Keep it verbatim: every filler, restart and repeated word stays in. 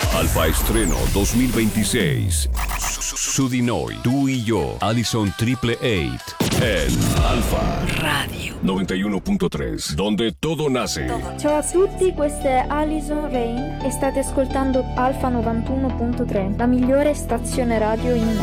Alfa Estreno dos mil veintiséis. Su di noi, tú y yo, Allison Triple Eight. En Alfa Radio noventa y uno punto tres, donde todo nace. Ciao a tutti, questa è Alison Rain e state ascoltando Alfa novantuno punto tre, la migliore stazione radio in